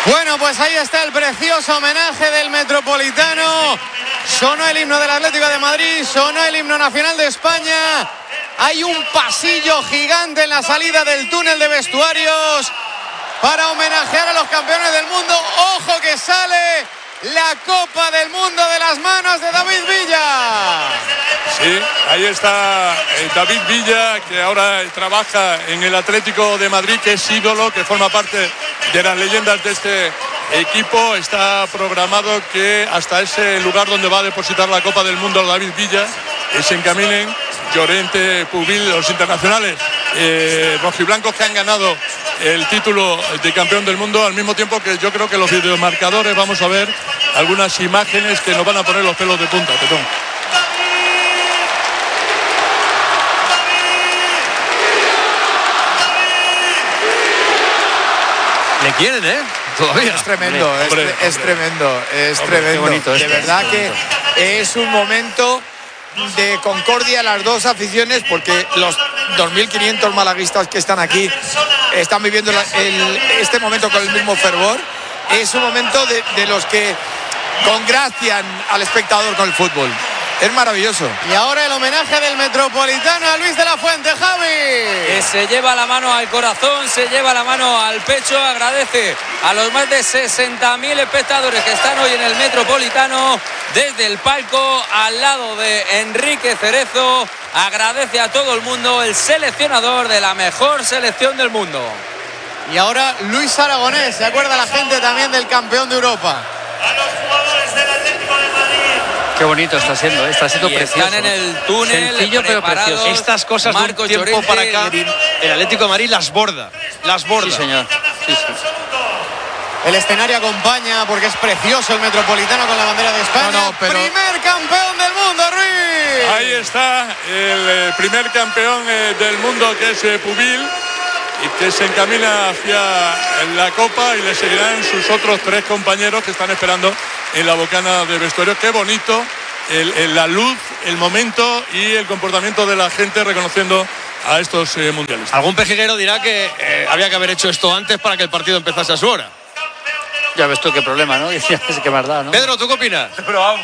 Bueno, pues ahí está el precioso homenaje del Metropolitano. Sonó el himno del Atlético de Madrid, sonó el himno nacional de España. Hay un pasillo gigante en la salida del túnel de vestuarios para homenajear a los campeones del mundo. ¡Ojo que sale la Copa del Mundo de las manos de David Villa! Sí, ahí está David Villa, que ahora trabaja en el Atlético de Madrid, que es ídolo, que forma parte de las leyendas de este equipo. Está programado que hasta ese lugar donde va a depositar la Copa del Mundo David Villa se encaminen Llorente, Pubil, los internacionales rojiblancos que han ganado el título de campeón del mundo, al mismo tiempo que yo creo que los videomarcadores vamos a ver algunas imágenes que nos van a poner los pelos de punta, Petón. Le quieren, todavía. Es tremendo, es tremendo. Qué bonito, de verdad que es un momento de concordia las dos aficiones, porque los 2.500 malaguistas que están aquí están viviendo este momento con el mismo fervor. Es un momento de los que congracian al espectador con el fútbol. Es maravilloso. Y ahora el homenaje del Metropolitano a Luis de la Fuente, Javi. Que se lleva la mano al corazón, se lleva la mano al pecho, agradece a los más de 60.000 espectadores que están hoy en el Metropolitano, desde el palco al lado de Enrique Cerezo. Agradece a todo el mundo, el seleccionador de la mejor selección del mundo. Y ahora Luis Aragonés, se acuerda la gente también del campeón de Europa. A los jugadores del Atlético de Madrid. Qué bonito está siendo precioso. Están en el túnel, sencillo pero precioso. Estas cosas de un tiempo Llorente, para acá, el Atlético de Madrid las borda. Sí, señor. Sí. El escenario acompaña porque es precioso el Metropolitano con la bandera de España. Primer campeón del mundo, Ruiz. Ahí está el primer campeón del mundo, que es Pubil, y que se encamina hacia la Copa, y le seguirán sus otros 3 compañeros que están esperando en la bocana de vestuario. Qué bonito la luz, el momento y el comportamiento de la gente reconociendo a estos mundiales. Algún pejiguero dirá que había que haber hecho esto antes para que el partido empezase a su hora. Ya ves tú qué problema, ¿no? Qué más da, ¿no? Pedro, ¿tú qué opinas? Pero vamos.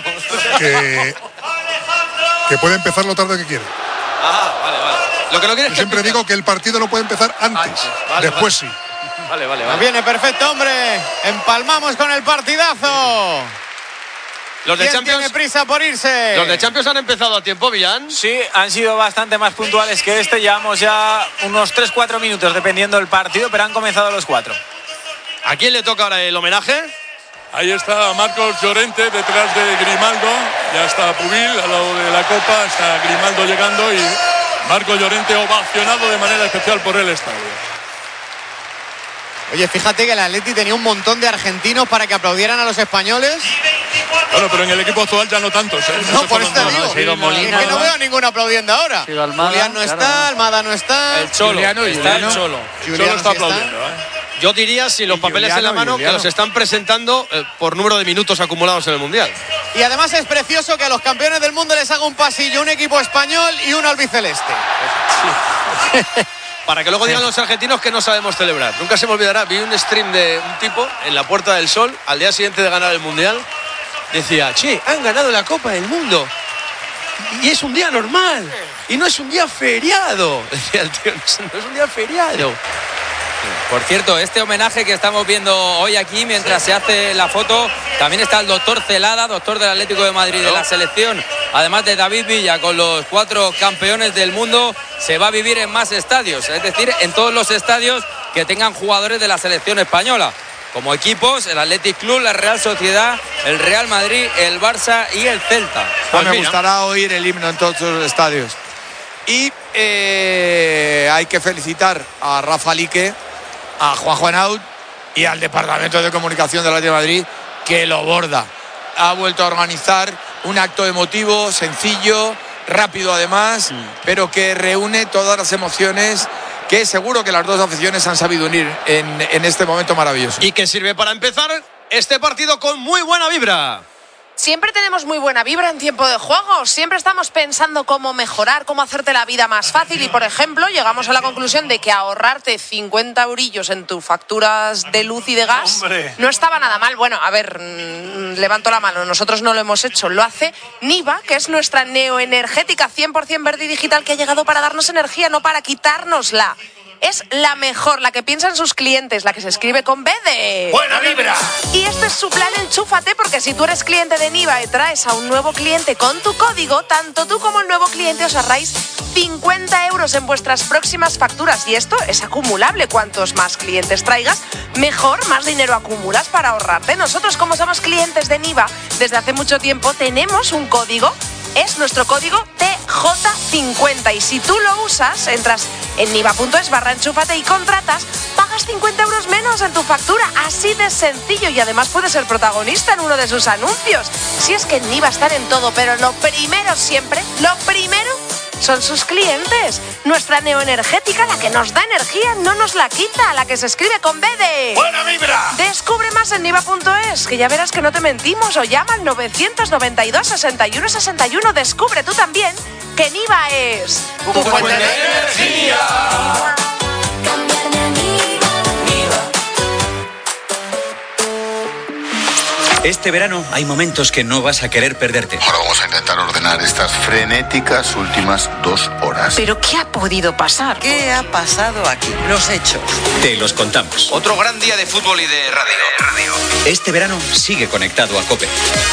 Que puede empezar lo tarde que quiere. Vale. Lo que no quieres Yo siempre digo que el partido no puede empezar antes. Después sí. Vale. Viene perfecto, hombre. Empalmamos con el partidazo. Los de ¿Quién Champions tiene prisa por irse? Los de Champions han empezado a tiempo, Villán. Sí, han sido bastante más puntuales que este. Llevamos ya unos 3-4 minutos dependiendo del partido, pero han comenzado los 4. ¿A quién le toca ahora el homenaje? Ahí está Marcos Llorente detrás de Grimaldo. Ya está Pubil al lado de la Copa. Está Grimaldo llegando y Marcos Llorente ovacionado de manera especial por el estadio. Oye, fíjate que el Atleti tenía un montón de argentinos para que aplaudieran a los españoles. Bueno, pero en el equipo actual ya no tantos, ¿eh? No, por eso te digo. Se ha ido Molina, es que no veo a ninguno aplaudiendo ahora. Julián no está, Almada no está. El Cholo, está el Cholo. Julián está aplaudiendo, Yo diría, sin los papeles en la mano, que los están presentando por número de minutos acumulados en el Mundial. Y además es precioso que a los campeones del mundo les haga un pasillo un equipo español y uno albiceleste. Para que luego digan los argentinos que no sabemos celebrar. Nunca se me olvidará, vi un stream de un tipo en la Puerta del Sol al día siguiente de ganar el Mundial. Decía, che, han ganado la Copa del Mundo y es un día normal y no es un día feriado. Decía el tío, no es un día feriado. Por cierto, este homenaje que estamos viendo hoy aquí mientras se hace la foto, también está el doctor Celada, doctor del Atlético de Madrid de la selección, además de David Villa con los 4 campeones del mundo. Se va a vivir en más estadios, es decir, en todos los estadios que tengan jugadores de la selección española, como equipos, el Athletic Club, la Real Sociedad, el Real Madrid, el Barça y el Celta. Pues me gustará oír el himno en todos los estadios. Y hay que felicitar a Rafa Lique, a Juanjo Enaut y al Departamento de Comunicación del Atlético de Madrid, que lo borda. Ha vuelto a organizar un acto emotivo, sencillo, rápido además, pero que reúne todas las emociones que seguro que las dos aficiones han sabido unir en este momento maravilloso. Y que sirve para empezar este partido con muy buena vibra. Siempre tenemos muy buena vibra en tiempo de juego, siempre estamos pensando cómo mejorar, cómo hacerte la vida más fácil y, por ejemplo, llegamos a la conclusión de que ahorrarte 50 eurillos en tus facturas de luz y de gas no estaba nada mal. Bueno, a ver, levanto la mano, nosotros no lo hemos hecho, lo hace Niva, que es nuestra neoenergética 100% verde y digital que ha llegado para darnos energía, no para quitárnosla. Es la mejor, la que piensa en sus clientes, la que se escribe con B de... ¡Buena vibra! Y este es su plan Enchúfate, porque si tú eres cliente de Niva y traes a un nuevo cliente con tu código, tanto tú como el nuevo cliente os ahorráis 50 euros en vuestras próximas facturas. Y esto es acumulable. Cuantos más clientes traigas, mejor, más dinero acumulas para ahorrarte. Nosotros, como somos clientes de Niva desde hace mucho tiempo, tenemos un código. Es nuestro código TJ50 y si tú lo usas, entras en niva.es/enchúfate y contratas, pagas 50 euros menos en tu factura, así de sencillo, y además puedes ser protagonista en uno de sus anuncios. Si es que en Niva están en todo, pero lo primero siempre, lo primero son sus clientes. Nuestra neoenergética, la que nos da energía, no nos la quita, la que se escribe con B de... ¡Buena vibra! Descubre más en niva.es, que ya verás que no te mentimos, o llama al 992 61 61. Descubre tú también que Niva es... ¡Tu fuente de energía! Este verano hay momentos que no vas a querer perderte. Ahora vamos a intentar ordenar estas frenéticas últimas 2 horas. ¿Pero qué ha podido pasar? ¿Qué ha pasado aquí? Los hechos. Te los contamos. Otro gran día de fútbol y de radio. Este verano sigue conectado a COPE.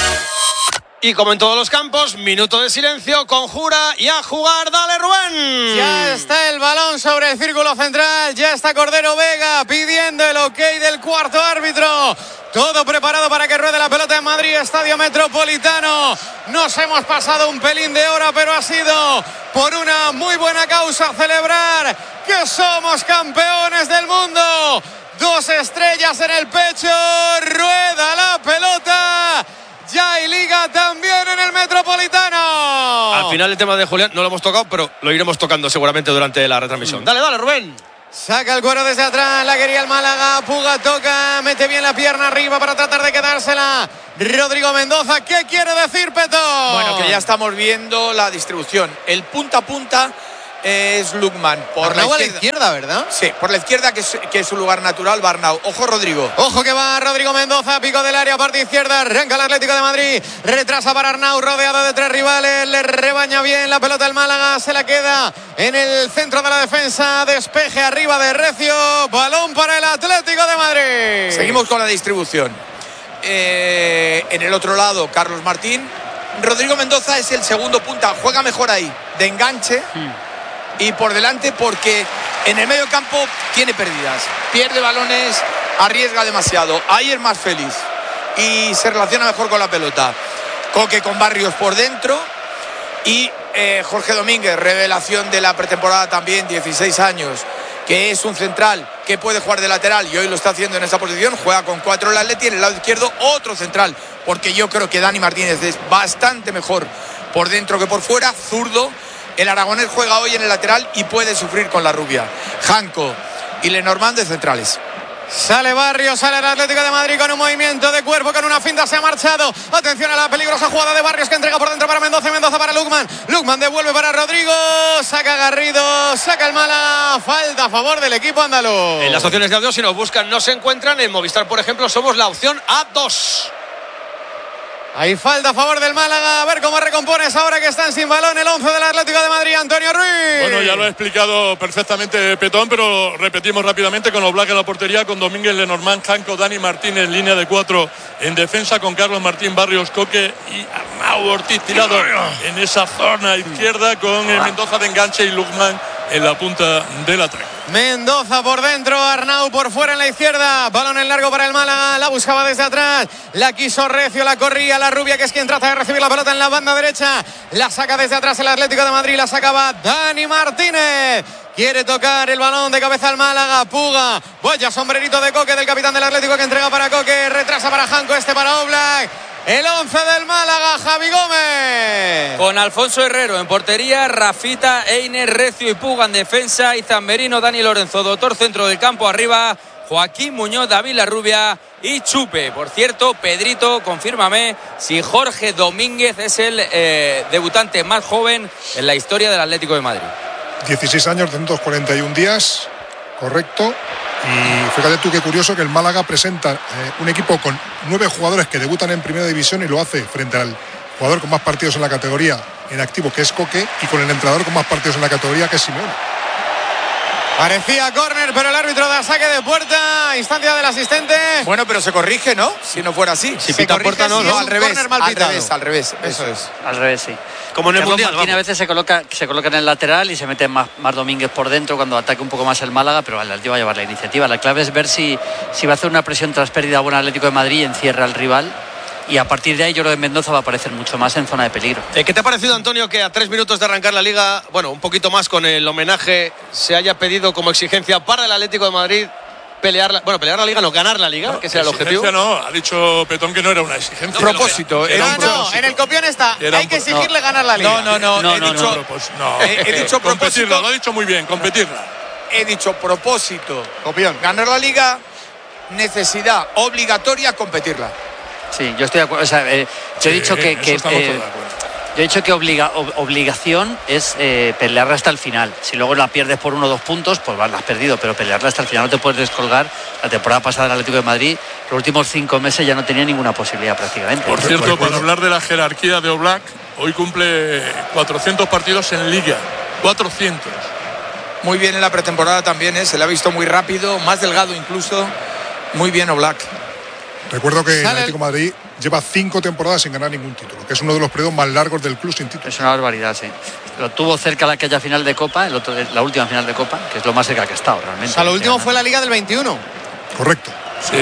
Y como en todos los campos, minuto de silencio, conjura y a jugar, dale Rubén. Ya está el balón sobre el círculo central, ya está Cordero Vega pidiendo el ok del cuarto árbitro. Todo preparado para que ruede la pelota en Madrid, Estadio Metropolitano. Nos hemos pasado un pelín de hora, pero ha sido por una muy buena causa, celebrar que somos campeones del mundo. 2 estrellas en el pecho, rueda la pelota. Ya hay liga también en el Metropolitano. Al final el tema de Julián no lo hemos tocado, pero lo iremos tocando seguramente durante la retransmisión. Dale, Rubén. Saca el cuero desde atrás, la quería el Málaga, Puga toca, mete bien la pierna arriba para tratar de quedársela. Rodrigo Mendoza, ¿qué quiere decir, Peto? Bueno, que ya estamos viendo la distribución. El punta a punta es Lukman. Por la izquierda, ¿verdad? Sí, por la izquierda, que es su lugar natural, Barnau. Ojo, Rodrigo. Ojo que va Rodrigo Mendoza, pico del área, parte izquierda, arranca el Atlético de Madrid, retrasa para Arnau, rodeado de 3 rivales, le rebaña bien la pelota el Málaga, se la queda en el centro de la defensa, despeje arriba de Recio, balón para el Atlético de Madrid. Seguimos con la distribución. En el otro lado, Carlos Martín. Rodrigo Mendoza es el segundo punta, juega mejor ahí, de enganche. Y por delante, porque en el medio campo tiene pérdidas, pierde balones, arriesga demasiado. Ahí es más feliz y se relaciona mejor con la pelota. Coque con Barrios por dentro y Jorge Domínguez, revelación de la pretemporada también, 16 años, que es un central que puede jugar de lateral y hoy lo está haciendo en esa posición. Juega con 4 el Atleti, en el lado izquierdo otro central, porque yo creo que Dani Martínez es bastante mejor por dentro que por fuera, zurdo. El aragonés juega hoy en el lateral y puede sufrir con la rubia. Janco y Lenormand de centrales. Sale Barrios, sale el Atlético de Madrid con un movimiento de cuerpo, con una finta, se ha marchado. Atención a la peligrosa jugada de Barrios que entrega por dentro para Mendoza, Mendoza para Lukman. Lukman devuelve para Rodrigo, saca Garrido, saca el Málaga, falta a favor del equipo andaluz. En las opciones de audio, si nos buscan, no se encuentran. En Movistar, por ejemplo, somos la opción A2. Hay falta a favor del Málaga. A ver cómo recompones ahora que están sin balón el 11 del Atlético de Madrid, Antonio Ruiz. Bueno, ya lo ha explicado perfectamente Petón, pero repetimos rápidamente con Oblak en la portería, con Domínguez, Lenormand, Janco, Dani Martínez, línea de 4 en defensa, con Carlos Martín, Barrios, Coque y Arnau Ortiz tirado en esa zona izquierda, con Mendoza de enganche y Lukman en la punta del ataque. Mendoza por dentro, Arnau por fuera en la izquierda, balón en largo para el Málaga, la buscaba desde atrás, la quiso Recio, la corría la rubia, que es quien trata de recibir la pelota en la banda derecha, la saca desde atrás el Atlético de Madrid, la sacaba Dani Martínez. Quiere tocar el balón de cabeza al Málaga, Puga, vaya sombrerito de Coque del capitán del Atlético que entrega para Coque, retrasa para Janco, este para Oblak. El 11 del Málaga, Javi Gómez. Con Alfonso Herrero en portería, Rafita, Einer, Recio y Puga en defensa, y Zamberino, Dani Lorenzo, Doctor centro del campo, arriba Joaquín Muñoz, David Larrubia y chupe. Por cierto, Pedrito, confírmame si Jorge Domínguez es el debutante más joven en la historia del Atlético de Madrid. 16 años, 241 días, correcto. Y fíjate tú qué curioso que el Málaga presenta un equipo con 9 jugadores que debutan en Primera División y lo hace frente al jugador con más partidos en la categoría en activo, que es Coque, y con el entrenador con más partidos en la categoría, que es Simeone. Parecía córner, pero el árbitro da saque de puerta, instancia del asistente. Bueno, pero se corrige, ¿no? Si no fuera así. Si pita puerta, no, al revés. Al revés. Eso es. Al revés, sí. Como en el Mundial, Martín a veces se coloca en el lateral y se mete más Domínguez por dentro cuando ataque un poco más el Málaga, pero el Atlético va a llevar la iniciativa. La clave es ver si va a hacer una presión tras pérdida buena Atlético de Madrid y encierra al rival. Y a partir de ahí yo creo que Mendoza va a aparecer mucho más en zona de peligro. ¿Qué te ha parecido, Antonio, que a 3 minutos de arrancar la Liga, bueno, un poquito más con el homenaje, se haya pedido como exigencia para el Atlético de Madrid pelear la Liga, no, ganar la Liga, que sea el objetivo? No, ha dicho Petón que no era una exigencia. Propósito. No, en el copión está. Hay que exigirle ganar la Liga. He dicho competirla, lo ha dicho muy bien, competirla. He dicho propósito. Copión. Ganar la Liga, necesidad obligatoria, competirla. Sí, yo estoy de acuerdo. O sea, yo he dicho que obligación es pelearla hasta el final. Si luego la pierdes por 1 o 2 puntos, pues la has perdido, pero pelearla hasta el final no te puedes descolgar. La temporada pasada del Atlético de Madrid, los últimos 5 meses ya no tenía ninguna posibilidad prácticamente. Por cierto, para hablar de la jerarquía de Oblak, hoy cumple 400 partidos en Liga. 400. Muy bien en la pretemporada también, se le ha visto muy rápido, más delgado incluso. Muy bien Oblak. Recuerdo que el Atlético de Madrid lleva 5 temporadas sin ganar ningún título, que es uno de los periodos más largos del club sin título. Es una barbaridad, sí. Lo tuvo cerca aquella final de Copa, la última final de Copa, que es lo más cerca que ha estado realmente. O sea, lo último fue la Liga del 21. Correcto.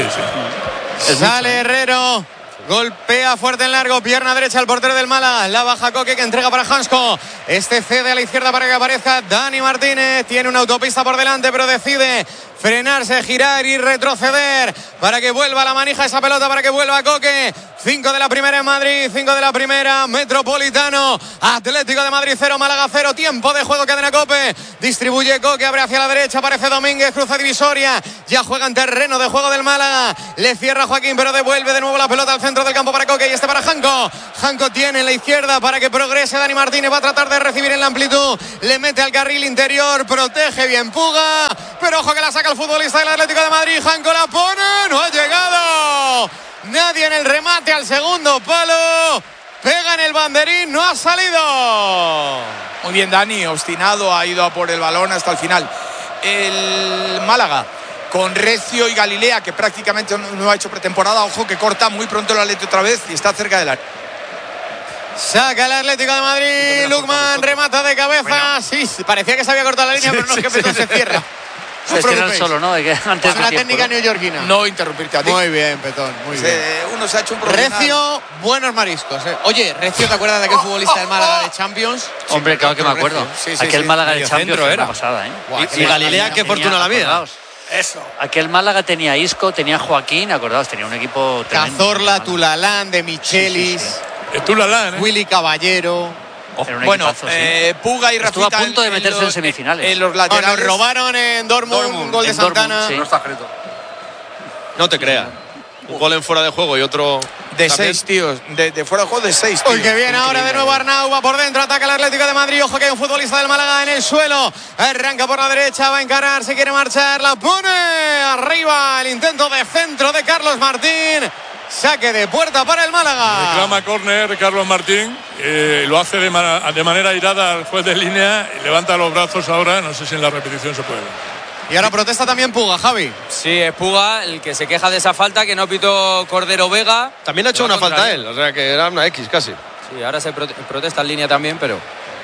Sí. Sale Herrero. Golpea fuerte en largo, pierna derecha al portero del Málaga. La baja Coque, que entrega para Hansko. Este cede a la izquierda para que aparezca Dani Martínez. Tiene una autopista por delante, pero decide frenarse, girar y retroceder para que vuelva la manija esa pelota, para que vuelva Coque. 5 de la primera en Madrid, 5 de la primera, Metropolitano. Atlético de Madrid 0, Málaga 0. Tiempo de juego, cadena COPE. Distribuye Coque, abre hacia la derecha, aparece Domínguez, cruza divisoria. Ya juega en terreno de juego del Málaga. Le cierra Joaquín, pero devuelve de nuevo la pelota al centro del campo para Coque, y este para Janko. Janko tiene en la izquierda para que progrese Dani Martínez. Va a tratar de recibir en la amplitud. Le mete al carril interior, protege bien Puga. Pero ojo que la saca el futbolista del Atlético de Madrid. Janko la pone, no ha llegado nadie en el remate al segundo palo. Pega en el banderín, no ha salido. Muy bien Dani, obstinado, ha ido a por el balón hasta el final. El Málaga con Recio y Galilea, que prácticamente no ha hecho pretemporada. Ojo que corta muy pronto el Atlético otra vez y está cerca del área. Saca el Atlético de Madrid. Lukman remata de cabeza. Bueno. Sí, parecía que se había cortado la línea, pero no, es que Petón se cierra. Se cierra solo, ¿no? Es una técnica neoyorquina. No interrumpirte a ti. Muy bien, Petón, muy bien. Uno se ha hecho un profesional. Recio, buenos mariscos. Oye, Recio, ¿te acuerdas de aquel futbolista del Málaga de Champions? Hombre, claro que me acuerdo. Aquel Málaga de Champions era una pasada, ¿eh? Y Galilea, qué fortuna la vida. Eso. Aquel Málaga tenía Isco, tenía Joaquín, acordaos, tenía un equipo tremendo. Cazorla, Tulalán, de Michelis, Tulalán, Willy Caballero. Bueno, equipazo, sí. Puga y Rafita. Estuvo a punto de meterse en semifinales. En los laterales. Nos robaron en Dortmund un gol de Santana. Sí. No está escrito. No te creas. Un gol en fuera de juego y otro de también. 6, tíos. De fuera de juego de 6, tíos. Uy, que viene ahora de nuevo Arnau, va por dentro, ataca el Atlético de Madrid. Ojo que hay un futbolista del Málaga en el suelo. Arranca por la derecha, va a encarar, se quiere marchar, la pone arriba. El intento de centro de Carlos Martín. Saque de puerta para el Málaga. Reclama córner Carlos Martín. Lo hace de manera airada al juez de línea. Y levanta los brazos ahora. No sé si en la repetición se puede ver. Y ahora protesta también Puga, Javi. Sí, es Puga el que se queja de esa falta que no pitó Cordero Vega. También ha hecho una falta él, o sea que era una X casi. Sí, ahora se protesta en línea también, pero...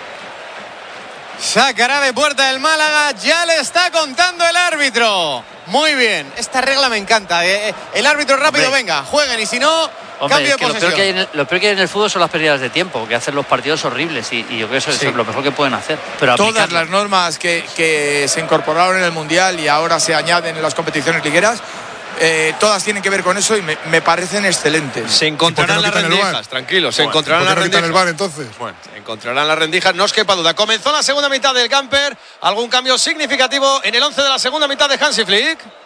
Sacará de puerta el Málaga, ya le está contando el árbitro. Muy bien, esta regla me encanta. El árbitro rápido, venga, jueguen, y si no, cambio de posesión. Lo peor que hay en el fútbol son las pérdidas de tiempo, que hacen los partidos horribles, y yo creo que eso es lo mejor que pueden hacer. Pero todas las normas que se incorporaron en el Mundial y ahora se añaden en las competiciones ligueras, todas tienen que ver con eso y me parecen excelentes. Se encontrarán las rendijas, tranquilos, se encontrarán las rendijas. el VAR, entonces? Bueno, se encontrarán las rendijas, no os quepa duda. Comenzó la segunda mitad del camper, algún cambio significativo en el 11 de la segunda mitad de Hansi Flick.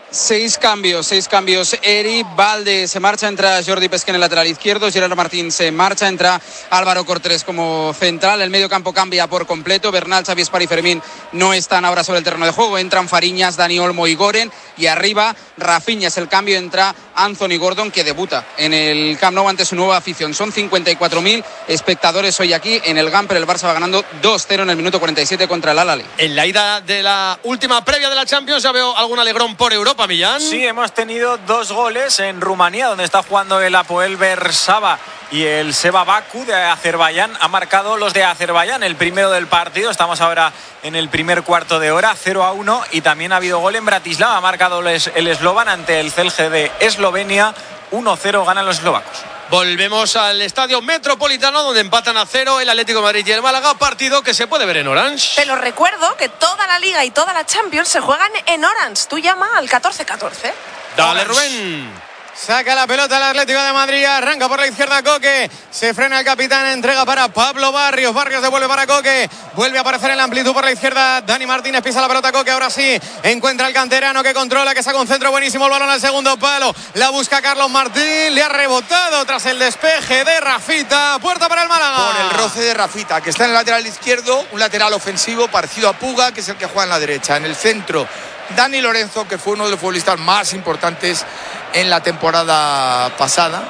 Seis cambios. Eri Valde se marcha, entra Jordi Pesqué en el lateral izquierdo, Gerard Martín se marcha, entra Álvaro Cortés como central, el medio campo cambia por completo, Bernal, Xavi Espar y Fermín no están ahora sobre el terreno de juego, entran Fariñas, Dani Olmo y Goren, y arriba Rafinha es el cambio, entra Anthony Gordon, que debuta en el Camp Nou ante su nueva afición. Son 54.000 espectadores hoy aquí en el Gamper, el Barça va ganando 2-0 en el minuto 47 contra el Al-Ahly. En la ida de la última previa de la Champions ya veo algún alegrón por Europa, Millán. Sí, hemos tenido 2 goles en Rumanía, donde está jugando el Apoel Bersaba y el Seva Baku de Azerbaiyán. Ha marcado los de Azerbaiyán, el primero del partido. Estamos ahora en el primer cuarto de hora, 0-1. Y también ha habido gol en Bratislava. Ha marcado el eslovan ante el Celje de Eslovenia. 1-0 ganan los eslovacos. Volvemos al Estadio Metropolitano, donde empatan a 0 el Atlético de Madrid y el Málaga, partido que se puede ver en Orange. Te lo recuerdo que toda la Liga y toda la Champions se juegan en Orange. Tú llama al 1414. Dale, Rubén. Saca la pelota el Atlético de Madrid, arranca por la izquierda Coque, se frena el capitán, entrega para Pablo Barrios, Barrios devuelve para Coque, vuelve a aparecer en la amplitud por la izquierda, Dani Martínez pisa la pelota Coque, ahora sí, encuentra el canterano que controla, que saca un centro buenísimo, el balón al segundo palo, la busca Carlos Martín, le ha rebotado tras el despeje de Rafita, puerta para el Málaga. Por el roce de Rafita, que está en el lateral izquierdo, un lateral ofensivo parecido a Puga, que es el que juega en la derecha, en el centro Dani Lorenzo, que fue uno de los futbolistas más importantes en la temporada pasada,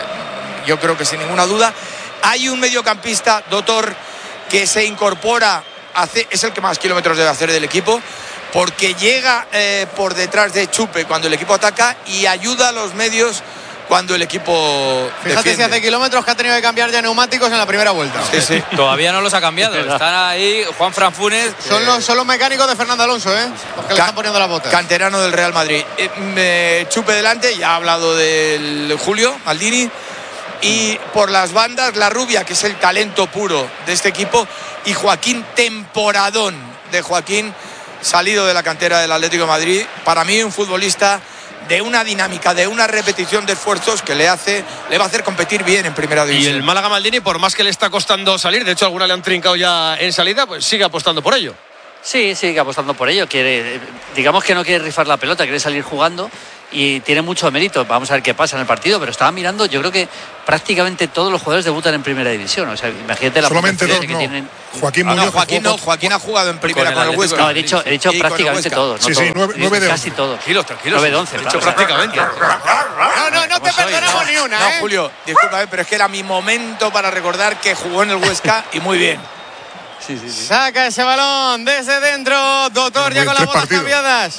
yo creo que sin ninguna duda. Hay un mediocampista, Dotor, que se incorpora, es el que más kilómetros debe hacer del equipo, porque llega por detrás de Chupe cuando el equipo ataca y ayuda a los medios cuando el equipo Fíjate defiende. si hace kilómetros que ha tenido que cambiar ya neumáticos en la primera vuelta. Sí. Todavía no los ha cambiado. Están ahí Juan Fran Funes. Son los mecánicos de Fernando Alonso, porque le están poniendo la bota. Canterano del Real Madrid. Chupe delante, ya ha hablado del Julio Maldini. Y por las bandas, la rubia, que es el talento puro de este equipo, y Joaquín, temporadón de Joaquín, salido de la cantera del Atlético de Madrid. Para mí, un futbolista de una dinámica, de una repetición de esfuerzos que le va a hacer competir bien en primera división. Y el Málaga Maldini, por más que le está costando salir, de hecho alguna le han trincado ya en salida, pues sigue apostando por ello. Sí, sigue apostando por ello. Digamos que no quiere rifar la pelota, quiere salir jugando y tiene mucho mérito. Vamos a ver qué pasa en el partido, pero estaba mirando, yo creo que prácticamente todos los jugadores debutan en primera división. O sea, imagínate la solamente dos, que no. tienen. Joaquín Muñoz. Joaquín ha jugado en primera con el Huesca. No, he dicho prácticamente todos. Sí, 9 de casi todos. Tranquilos. 9 de 11. He dicho prácticamente. No te perdonamos ni una, No, Julio, discúlpame, pero es que era mi momento para recordar que jugó en el Huesca y muy bien. Sí. Saca ese balón desde dentro, Dotor ya con las bolas cambiadas.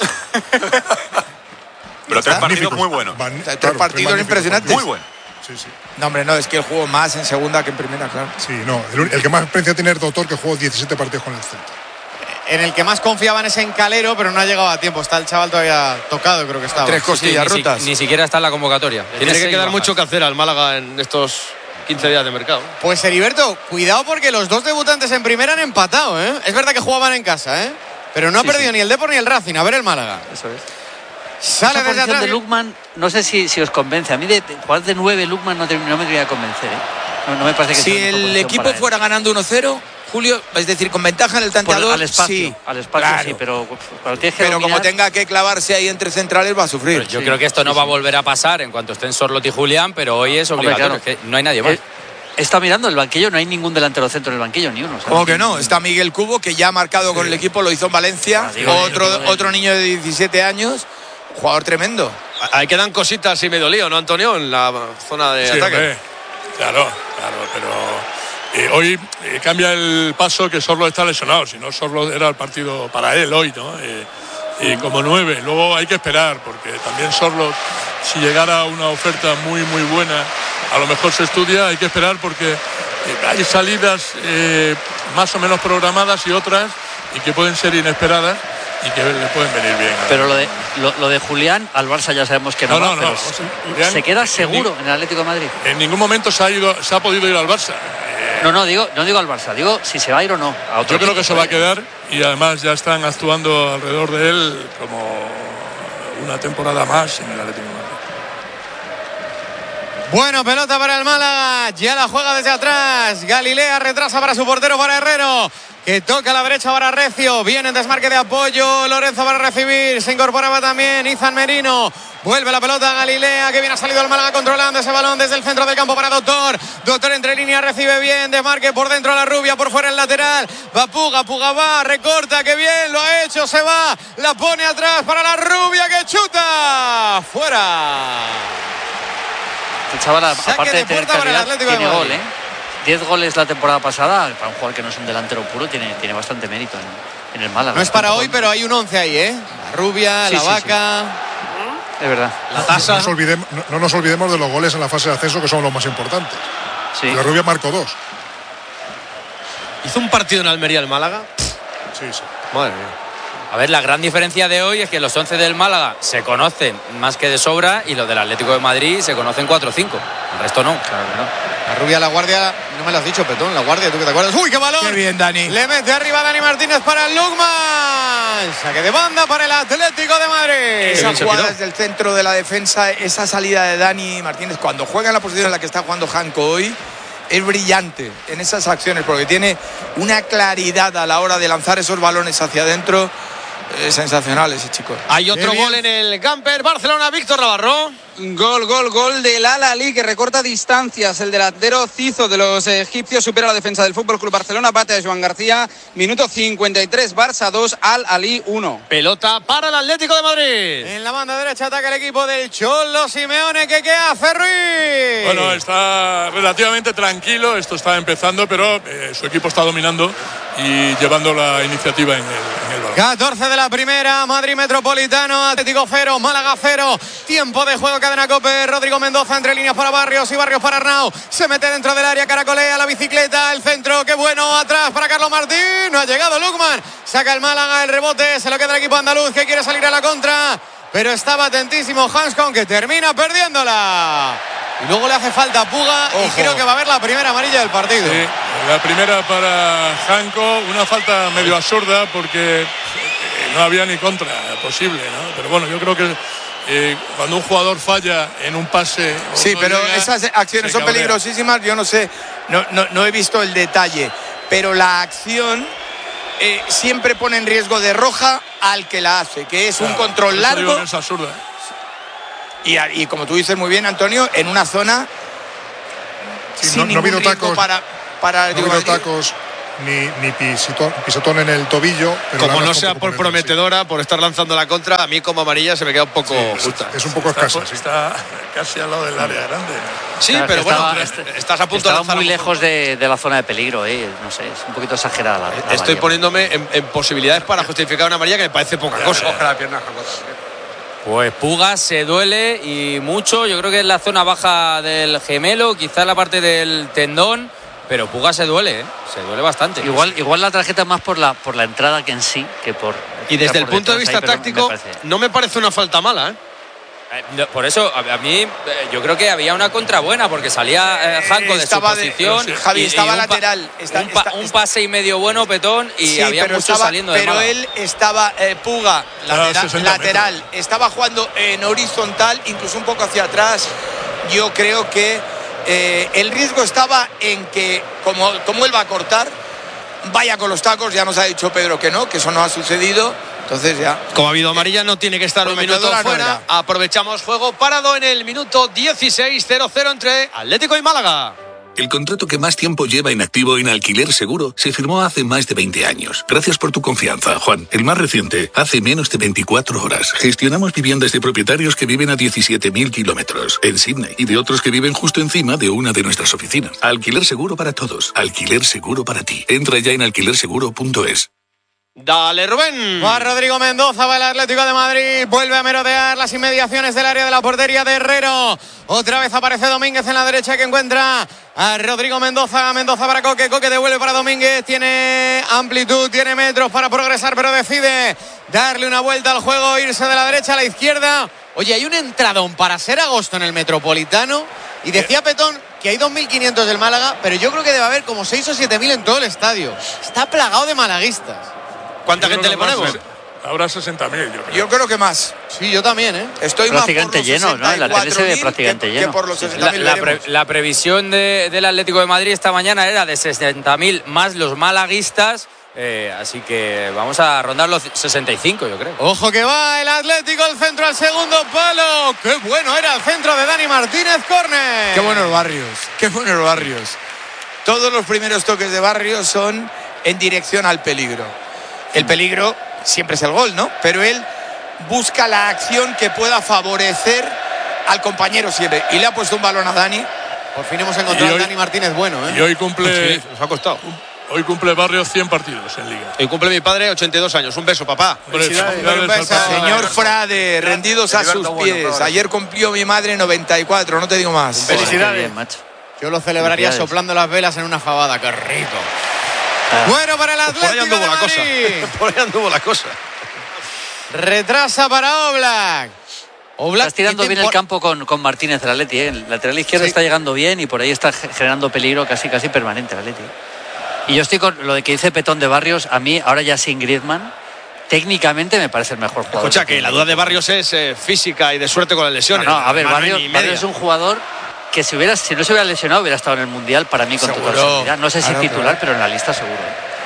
Pero 3 partidos muy buenos. 3 partidos impresionantes. Muy buenos. Sí. No, hombre, no, es que él jugó más en segunda que en primera, claro. Sí, no, el que más experiencia tiene es Dotor, que jugó 17 partidos con el Celta. En el que más confiaban es en Calero, pero no ha llegado a tiempo. Está el chaval todavía tocado, creo que estaba. 3 costillas rotas. Ni siquiera está en la convocatoria. Tiene que quedar mucho que hacer al Málaga en estos 15 días de mercado. Pues Heriberto, cuidado porque los dos debutantes en primera han empatado, ¿eh? Es verdad que jugaban en casa, pero no ha perdido ni el Depor ni el Racing. A ver el Málaga. Eso es. Sale desde atrás de Lukman, no sé si os convence. A mí de jugar de 9 Lukman no me debería convencer, No me parece que si sea el equipo fuera ganando 1-0, Julio, es decir, con ventaja en el tanteador, al espacio, sí, claro. Sí, pero cuando tienes que pero dominar, como tenga que clavarse ahí entre centrales va a sufrir. Yo creo que esto no va a volver a pasar en cuanto estén Sorlot y Julián, pero hoy es obligatorio. Hombre, claro. Es que no hay nadie más. Está mirando el banquillo, no hay ningún delantero centro en el banquillo, ni uno. ¿Cómo que no? Está Miguel Cubo, que ya ha marcado con el equipo, lo hizo en Valencia. Otro niño de 17 años, jugador tremendo. Ahí quedan cositas y medio lío, ¿no, Antonio? En la zona de ataque. Hombre, claro, pero hoy cambia el paso que Sorlo está lesionado. Si no, Sorlo era el partido para él hoy, ¿no? Y como 9. Luego hay que esperar, porque también Sorlo, si llegara una oferta muy, muy buena, a lo mejor se estudia. Hay que esperar porque hay salidas más o menos programadas y otras, y que pueden ser inesperadas y que le pueden venir bien. Pero lo de Julián al Barça ya sabemos que no va, pero Julián, ¿se queda seguro en el Atlético de Madrid? En ningún momento se ha podido ir al Barça. No digo al Barça, digo si se va a ir o no a otro Yo creo equipo. que se va a quedar, y además ya están actuando alrededor de él como una temporada más en el Atlético de Madrid. Bueno, pelota para el Málaga, ya la juega desde atrás. Galilea retrasa para su portero, para Herrero, que toca a la derecha para Recio. Viene en desmarque de apoyo Lorenzo para recibir. Se incorporaba también Izan Merino. Vuelve la pelota a Galilea, que bien ha salido el Málaga controlando ese balón desde el centro del campo para Doctor. Doctor entre líneas, recibe bien, desmarque por dentro a la Rubia, por fuera el lateral. Va Puga, Puga va, recorta, que bien, lo ha hecho, se va. La pone atrás para la Rubia, que chuta. Fuera. El chaval, aparte de tener calidad, tiene de gol, 10 goles la temporada pasada. Para un jugador que no es un delantero puro, tiene bastante mérito en el Málaga. No es para hoy, pero hay un 11 ahí, La Rubia, la Vaca. Es verdad. La tasa. No nos olvidemos de los goles en la fase de ascenso, que son los más importantes. Sí. La Rubia marcó 2. ¿Hizo un partido en Almería el Málaga? Sí. Madre mía. A ver, la gran diferencia de hoy es que los 11 del Málaga se conocen más que de sobra y los del Atlético de Madrid se conocen 4 o 5. El resto no. Claro que no. La Rubia, la Guardia, no me lo has dicho, Petón, la Guardia, ¿tú que te acuerdas? ¡Uy, qué balón! Qué bien, Dani. Le mete arriba Dani Martínez para el Lukman. Saque de banda para el Atlético de Madrid. Esa jugada desde el centro de la defensa, esa salida de Dani Martínez, cuando juega en la posición en la que está jugando Janko hoy, es brillante en esas acciones, porque tiene una claridad a la hora de lanzar esos balones hacia adentro. Sensacional ese chico. Hay otro gol en el Camper Barcelona, Víctor Navarro. Gol del Al-Ahly, que recorta distancias. El delantero Cizo de los egipcios supera la defensa del Fútbol Club Barcelona, bate a Joan García. Minuto 53, Barça 2, Al-Ahly 1. Pelota para el Atlético de Madrid. En la banda derecha ataca el equipo del Cholo Simeone. ¿Qué hace Ruiz? Bueno, está relativamente tranquilo. Esto está empezando, pero su equipo está dominando y llevando la iniciativa en el balón. 14 de la primera, Madrid Metropolitano, Atlético 0, Málaga 0. Tiempo de juego, cadena COPE. Rodrigo Mendoza entre líneas para Barrios y Barrios para Arnau. Se mete dentro del área, caracolea la bicicleta, el centro, qué bueno, atrás para Carlos Martín. No ha llegado Lukman. Saca el Málaga, el rebote, se lo queda el equipo andaluz, que quiere salir a la contra, pero estaba atentísimo Hanskon, que termina perdiéndola. Y luego le hace falta a Puga. Ojo. Y creo que va a haber la primera amarilla del partido. Sí, la primera para Janko, una falta medio absurda porque no había ni contra posible, ¿no? Pero bueno, yo creo que cuando un jugador falla en un pase... Sí, pero esas acciones son peligrosísimas. Yo no sé, no he visto el detalle, pero la acción siempre pone en riesgo de roja al que la hace, que es un control largo. Es absurda. Y como tú dices muy bien, Antonio, en una zona sin no ha habido tacos, para no ha habido tacos ni pisotón en el tobillo, pero como no sea por prometedora, por estar lanzando la contra, a mí como amarilla se me queda un poco justa. Es un poco escasa. Está casi al lado del área grande. Sí, claro, pero bueno, estás a punto de lanzar muy lejos de la zona de peligro, no sé, es un poquito exagerada la estoy poniéndome en posibilidades para justificar una amarilla que me parece poca cosa. Coge la pierna, pues Puga se duele y mucho. Yo creo que es la zona baja del gemelo, quizás la parte del tendón, pero Puga se duele, se duele bastante. Igual la tarjeta es más por la entrada que en sí, que por... Y desde el punto de vista táctico, no me parece una falta mala, Por eso, a mí, yo creo que había una contra buena, porque salía Janko de su posición. Javi, estaba lateral. Un pase y medio bueno, Petón, y sí, había muchos saliendo de Pero él estaba, Puga, lateral. Estaba jugando en horizontal, incluso un poco hacia atrás. Yo creo que el riesgo estaba en que, como él va a cortar, vaya con los tacos. Ya nos ha dicho Pedro que no, que eso no ha sucedido. Entonces ya. Como ha habido amarilla, no tiene que estar un minuto fuera. Aprovechamos juego parado en el minuto 16, 0-0 entre Atlético y Málaga. El contrato que más tiempo lleva en activo en Alquiler Seguro se firmó hace más de 20 años. Gracias por tu confianza, Juan. El más reciente, hace menos de 24 horas. Gestionamos viviendas de propietarios que viven a 17.000 kilómetros en Sydney y de otros que viven justo encima de una de nuestras oficinas. Alquiler Seguro para todos. Alquiler Seguro para ti. Entra ya en alquilerseguro.es. Dale, Rubén. Va Rodrigo Mendoza, va el Atlético de Madrid. Vuelve a merodear las inmediaciones del área de la portería de Herrero. Otra vez aparece Domínguez en la derecha, que encuentra a Rodrigo Mendoza. Mendoza para Coque. Coque devuelve para Domínguez. Tiene amplitud, tiene metros para progresar, pero decide darle una vuelta al juego, irse de la derecha a la izquierda. Oye, hay un entradón para ser agosto en el Metropolitano. Y decía Petón que hay 2.500 del Málaga, pero yo creo que debe haber como 6 o 7.000 en todo el estadio. Está plagado de malaguistas. ¿Cuánta gente le ponemos? Habrá 60.000, yo creo que más. Sí, yo también, ¿eh? Estoy más por prácticamente los lleno, ¿no? En la tele se ve 64.000 prácticamente que lleno. por los 60.000. La previsión del Atlético de Madrid esta mañana era de 60.000 más los malaguistas. Así que vamos a rondar los 65, yo creo. Ojo que va el Atlético, el centro al segundo palo. ¡Qué bueno era el centro de Dani Martínez, córner! Qué buenos Barrios, qué buenos Barrios. Todos los primeros toques de Barrios son en dirección al peligro. El peligro siempre es el gol, ¿no? Pero él busca la acción que pueda favorecer al compañero siempre. Y le ha puesto un balón a Dani. Por fin hemos encontrado a Dani Martínez bueno, ¿eh? Y hoy cumple... Sí, nos ha costado. Hoy cumple Barrios 100 partidos en Liga. Hoy cumple mi padre 82 años. Un beso, papá. Felicidades. Señor Frade, rendidos a sus pies. Ayer cumplió mi madre 94, no te digo más. Felicidades. Yo lo celebraría soplando las velas en una fabada. ¡Qué rico! Bueno, para el Atlético de Madrid. Por ahí anduvo la cosa. Retrasa para Oblak. Estás tirando bien el campo con Martínez, el Atleti, ¿eh? El lateral izquierdo está llegando bien y por ahí está generando peligro casi permanente el Atleti. Y yo estoy con lo de que dice Petón de Barrios. A mí, ahora ya sin Griezmann, técnicamente me parece el mejor jugador. Escucha, que la duda de Barrios es física y de suerte con las lesiones. No, a ver, Barrios es un jugador que si no se hubiera lesionado hubiera estado en el Mundial para mí con total seguridad. No sé si titular, pero en la lista seguro.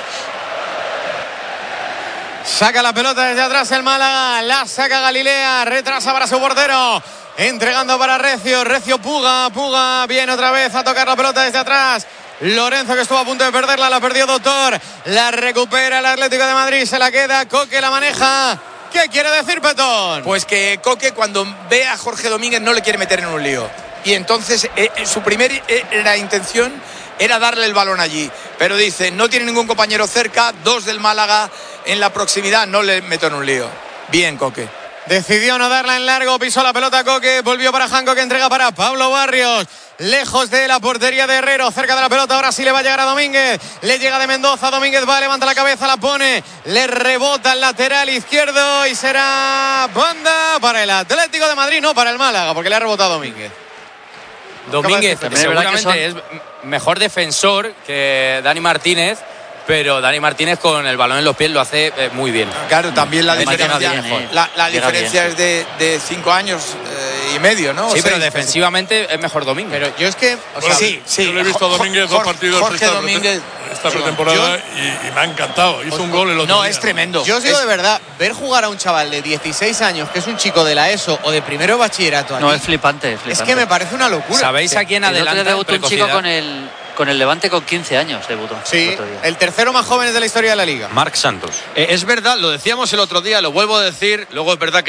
Saca la pelota desde atrás el Málaga, la saca Galilea, retrasa para su portero, entregando para Recio, Puga, viene otra vez a tocar la pelota desde atrás. Lorenzo, que estuvo a punto de perderla, la perdió Doctor, la recupera el Atlético de Madrid, se la queda, Coque la maneja. ¿Qué quiere decir Petón? Pues que Coque, cuando ve a Jorge Domínguez, no le quiere meter en un lío. Y entonces su primera intención era darle el balón allí. Pero dice, no tiene ningún compañero cerca, 2 del Málaga en la proximidad, no le meto en un lío. Bien, Coque. Decidió no darla en largo, pisó la pelota Coque, volvió para Janco, que entrega para Pablo Barrios. Lejos de la portería de Herrero, cerca de la pelota, ahora sí le va a llegar a Domínguez. Le llega de Mendoza, Domínguez va, levanta la cabeza, la pone, le rebota el lateral izquierdo y será banda para el Atlético de Madrid, no para el Málaga, porque le ha rebotado Domínguez. Domínguez seguramente es mejor defensor que Dani Martínez, pero Dani Martínez con el balón en los pies lo hace muy bien. Claro, también la diferencia es de 5 años y medio, ¿no? Sí, pero defensivamente es mejor Domínguez. Pero yo es que... Yo le he visto a Domínguez 2 partidos esta pretemporada y me ha encantado. Hizo un gol el otro día. Es tremendo. Yo os digo de verdad, ver jugar a un chaval de 16 años, que es un chico de la ESO o de primero de bachillerato aquí, no, es flipante. Es que me parece una locura. ¿Sabéis a quién adelanta? Debutó un chico con el Levante con 15 años, debutó. Sí, el tercero más joven de la historia de la Liga. Marc Santos. Es verdad, lo decíamos el otro día, lo vuelvo a decir, luego es verdad que